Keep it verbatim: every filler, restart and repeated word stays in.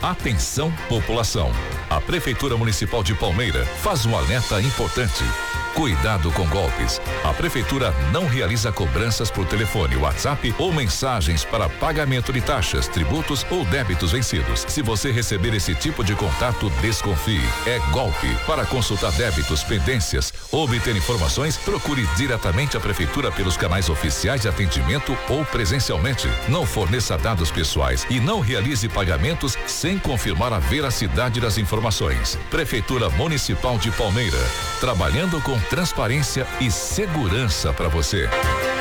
Atenção, população. A Prefeitura Municipal de Palmeira faz um alerta importante. Cuidado com golpes. A Prefeitura não realiza cobranças por telefone, WhatsApp ou mensagens para pagamento de taxas, tributos ou débitos vencidos. Se você receber esse tipo de contato, desconfie. É golpe. Para consultar débitos, pendências ou obter informações, procure diretamente a Prefeitura pelos canais oficiais de atendimento ou presencialmente. Não forneça dados pessoais e não realize pagamentos sem confirmar a veracidade das informações. Prefeitura Municipal de Palmeira, trabalhando com transparência e segurança para você.